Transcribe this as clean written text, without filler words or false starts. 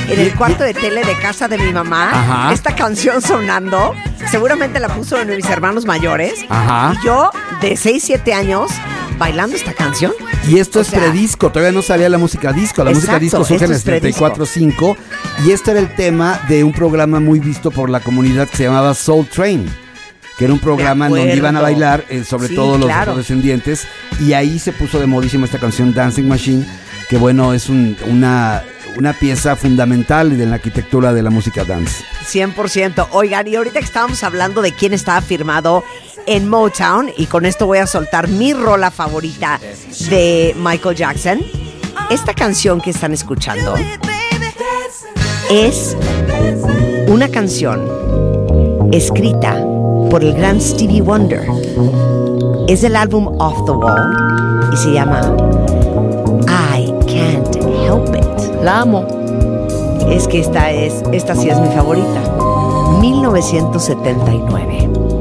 en el cuarto de tele de casa de mi mamá. Ajá. Esta canción sonando. Seguramente la puso uno de mis hermanos mayores. Ajá. Y yo, de 6, 7 años, bailando esta canción. Y esto es predisco, todavía no salía la música disco. La música disco surge en el 74.5. Y este era el tema de un programa muy visto por la comunidad que se llamaba Soul Train, que era un programa en donde iban a bailar, sobre todo los afrodescendientes. Y ahí se puso de modísima esta canción Dancing Machine, que bueno, es una pieza fundamental en la arquitectura de la música dance. 100%. Oigan, y ahorita que estábamos hablando de quién estaba firmado en Motown, y con esto voy a soltar mi rola favorita de Michael Jackson. Esta canción que están escuchando es una canción escrita por el gran Stevie Wonder. Es del álbum Off the Wall y se llama I Can't Help It. La amo. Es que esta sí es mi favorita. 1979.